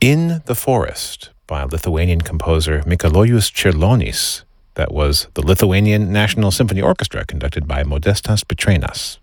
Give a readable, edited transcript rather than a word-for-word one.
In the Forest by Lithuanian composer Mikalojus Čiurlionis. That was the Lithuanian National Symphony Orchestra, conducted by Modestas Pitrenas.